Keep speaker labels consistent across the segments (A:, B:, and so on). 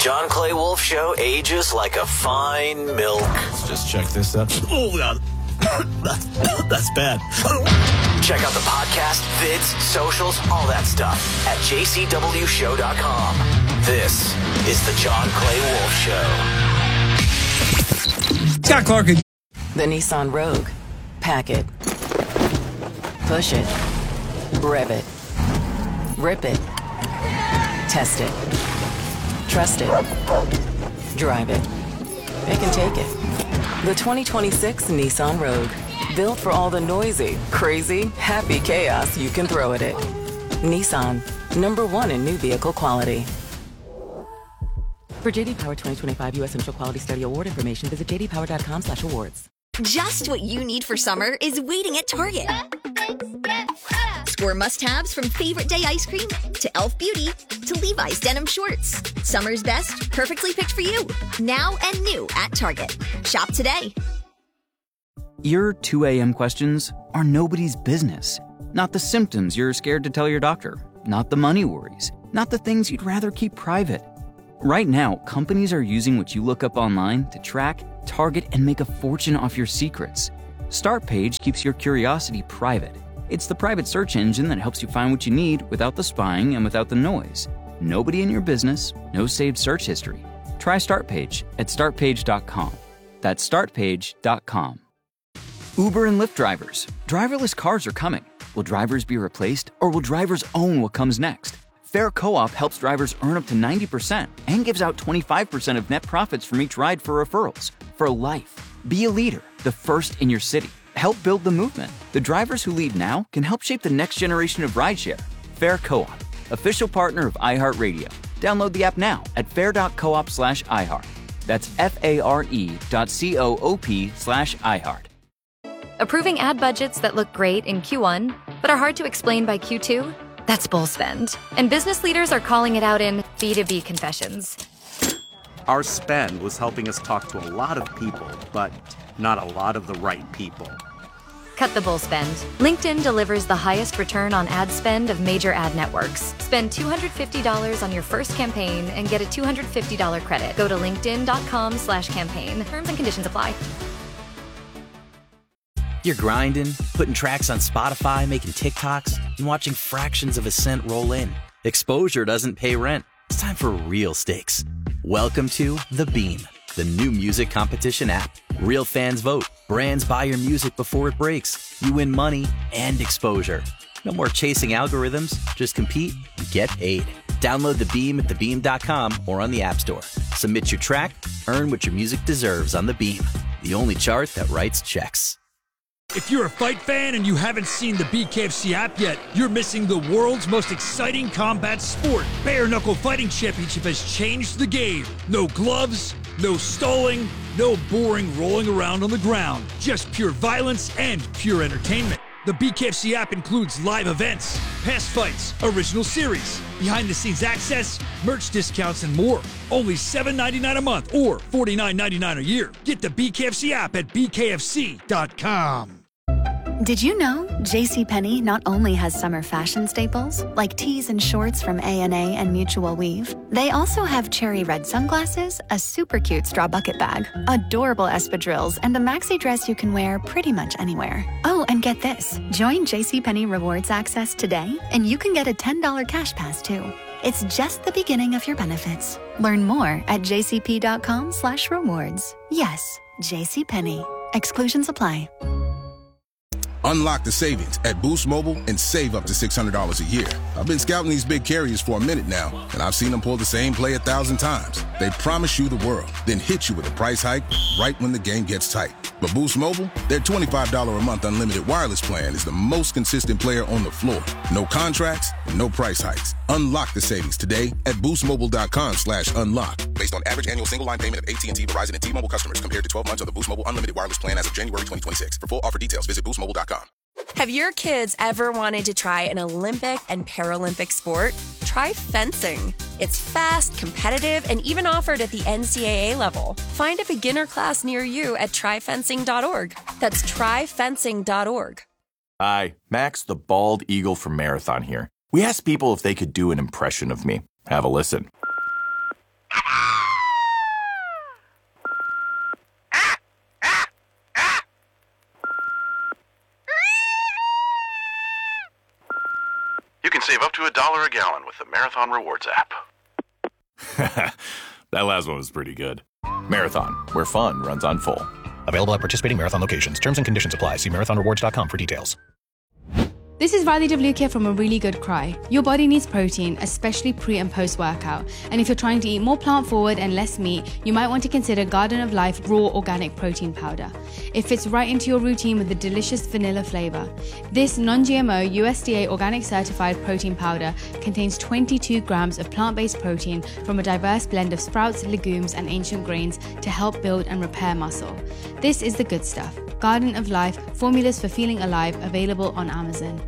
A: John Clay Wolf Show ages like a fine milk.
B: Let's just check this out. Oh, God. That's bad.
A: Check out the podcast, vids, socials, all that stuff at jcwshow.com. This is the John Clay Wolf Show.
B: Scott Clark.
C: The Nissan Rogue. Pack it. Push it. Rev it. Rip it. Test it. Trust it. Drive it. It can take it. The 2026 Nissan Rogue. Built for all the noisy, crazy, happy chaos you can throw at it. Nissan. #1 in new vehicle quality. For JD Power 2025 U.S. Central Quality Study Award information, visit jdpower.com/awards.
D: Just what you need for summer is waiting at Target. Score must-haves from Favorite Day ice cream to Elf Beauty to Levi's denim shorts. Summer's best, perfectly picked for you. Now and new at Target. Shop today.
E: Your 2 a.m. questions are nobody's business. Not the symptoms you're scared to tell your doctor. Not the money worries. Not the things you'd rather keep private. Right now, companies are using what you look up online to track, target, and make a fortune off your secrets. Startpage keeps your curiosity private. It's the private search engine that helps you find what you need without the spying and without the noise. Nobody in your business, no saved search history. Try Startpage at startpage.com. That's startpage.com. Uber and Lyft drivers. Driverless cars are coming. Will drivers be replaced, or will drivers own what comes next? Fair Co-op helps drivers earn up to 90% and gives out 25% of net profits from each ride for referrals. For life. Be a leader, the first in your city. Help build the movement. The drivers who lead now can help shape the next generation of rideshare. Fair Co-op, official partner of iHeartRadio. Download the app now at fair.coop/iHeart. That's FARE.coop/iHeart.
F: Approving ad budgets that look great in Q1, but are hard to explain by Q2? That's bull spend. And business leaders are calling it out in B2B confessions.
G: Our spend was helping us talk to a lot of people, but not a lot of the right people.
F: Cut the bull spend. LinkedIn delivers the highest return on ad spend of major ad networks. Spend $250 on your first campaign and get a $250 credit. Go to linkedin.com/campaign. Terms and conditions apply.
H: You're grinding, putting tracks on Spotify, making TikToks, and watching fractions of a cent roll in. Exposure doesn't pay rent. It's time for real stakes. Welcome to The Beam, the new music competition app. Real fans vote. Brands buy your music before it breaks. You win money and exposure. No more chasing algorithms. Just compete and get paid. Download The Beam at thebeam.com or on the App Store. Submit your track, earn what your music deserves on The Beam, the only chart that writes checks.
I: If you're a fight fan and you haven't seen the BKFC app yet, you're missing the world's most exciting combat sport. Bare Knuckle Fighting Championship has changed the game. No gloves, no stalling, no boring rolling around on the ground. Just pure violence and pure entertainment. The BKFC app includes live events, past fights, original series, behind-the-scenes access, merch discounts, and more. Only $7.99 a month or $49.99 a year. Get the BKFC app at bkfc.com.
J: Did you know JCPenney not only has summer fashion staples, like tees and shorts from A&A and Mutual Weave, they also have cherry red sunglasses, a super cute straw bucket bag, adorable espadrilles, and a maxi dress you can wear pretty much anywhere. Oh, and get this. Join JCPenney Rewards Access today, and you can get a $10 cash pass, too. It's just the beginning of your benefits. Learn more at jcp.com/rewards. Yes, JCPenney. Exclusions apply.
K: Unlock the savings at Boost Mobile and save up to $600 a year. I've been scouting these big carriers for a minute now, and I've seen them pull the same play 1,000 times. They promise you the world, then hit you with a price hike right when the game gets tight. But Boost Mobile, their $25 a month unlimited wireless plan is the most consistent player on the floor. No contracts, no price hikes. Unlock the savings today at boostmobile.com/unlock. Based on average annual single line payment of AT&T, Verizon, and T-Mobile customers compared to 12 months of the Boost Mobile unlimited wireless plan as of January 2026. For full offer details, visit boostmobile.com.
L: Have your kids ever wanted to try an Olympic and Paralympic sport? Try fencing. It's fast, competitive, and even offered at the NCAA level. Find a beginner class near you at tryfencing.org. That's tryfencing.org.
M: Hi, Max the Bald Eagle from Marathon here. We asked people if they could do an impression of me. Have a listen.
N: to $1 a gallon with the Marathon Rewards app.
M: That last one was pretty good. Marathon, where fun runs on full.
O: Available at participating Marathon locations. Terms and conditions apply. See marathonrewards.com for details.
P: This is Riley WK from A Really Good Cry. Your body needs protein, especially pre and post workout. And if you're trying to eat more plant forward and less meat, you might want to consider Garden of Life Raw Organic Protein Powder. It fits right into your routine with a delicious vanilla flavor. This non-GMO USDA organic certified protein powder contains 22 grams of plant-based protein from a diverse blend of sprouts, legumes, and ancient grains to help build and repair muscle. This is the good stuff. Garden of Life, formulas for feeling alive, available on Amazon.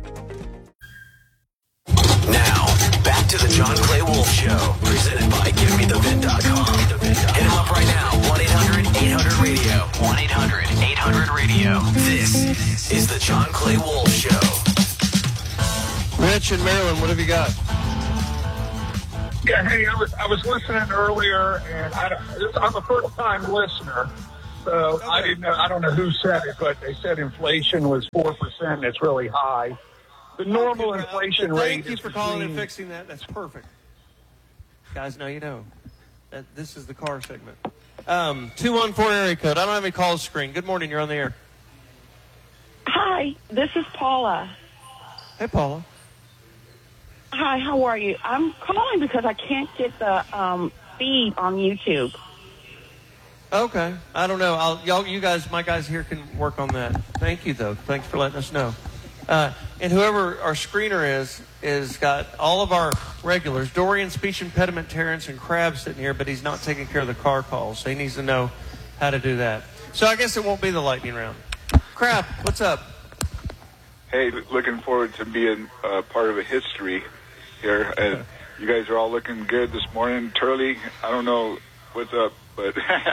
A: Now, back to the John Clay Wolf Show, presented by GiveMeTheVid.com. Hit him up right now, 1-800-800-RADIO. 1-800-800-RADIO. This is the John Clay Wolf Show.
Q: Rich in Maryland, what have you got?
R: Yeah, hey, I was listening earlier, and I'm a first-time listener. So okay. I don't know who said it, but they said inflation was 4%. And it's really high. The normal inflation rate.
Q: Thank you for calling and fixing that. That's perfect. Guys, now you know. This is the car segment. 214 area code. I don't have any calls screen. Good morning. You're on the air.
S: Hi, this is Paula.
Q: Hey, Paula.
S: Hi, how are you? I'm calling because I can't get the feed on YouTube.
Q: Okay. I don't know. You guys, my guys here can work on that. Thank you, though. Thanks for letting us know. And whoever our screener is got all of our regulars. Dorian, speech impediment, Terrence, and Crab sitting here, but he's not taking care of the car calls, so he needs to know how to do that. So I guess it won't be the lightning round. Crab, what's up?
T: Hey, looking forward to being part of a history here. And you guys are all looking good this morning. Turley, I don't know what's up, but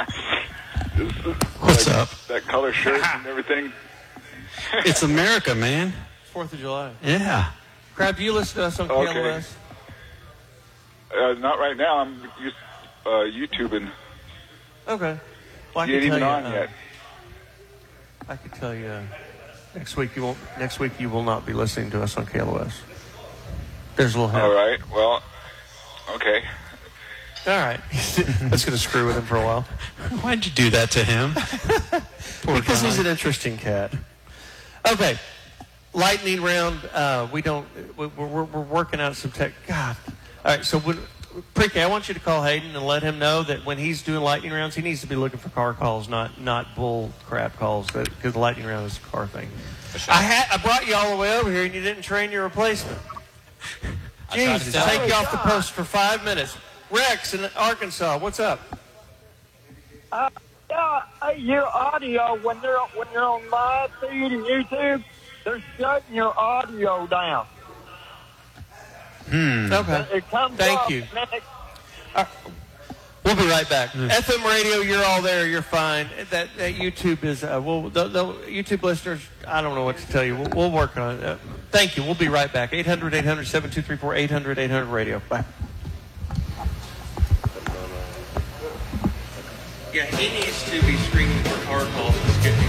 U: what's up?
T: That color shirt and everything.
U: It's America, man.
Q: 4th of July.
U: Yeah.
Q: Crab, do you listen to us on KLOS?
T: Not right now. I'm YouTubing.
Q: Okay. Well,
T: you ain't even on yet.
Q: I can tell you next week you will not be listening to us on KLOS. There's a little help.
T: All right. Well, okay.
Q: All right. That's going to screw with him for a while.
U: Why'd you do that to him?
Q: Because he's an interesting cat. Okay. Lightning round. We're working out some tech. God. All right. So Pre-K, I want you to call Hayden and let him know that when he's doing lightning rounds, he needs to be looking for car calls, not bull crap calls, because the lightning round is a car thing. Sure. I brought you all the way over here and you didn't train your replacement. Jesus, take you off the post for 5 minutes. Rex in Arkansas, what's up?
V: Your audio when you're on live feed and YouTube, they're shutting your audio down.
Q: Okay.
V: It comes
Q: Thank
V: up
Q: you.
V: Next.
Q: We'll be right back. FM radio, you're all there. You're fine. That YouTube is. The YouTube listeners, I don't know what to tell you. We'll work on it. Thank you. We'll be right back. 800-800-7234. 800-800-radio. Bye. Yeah, he needs to be screening for car calls.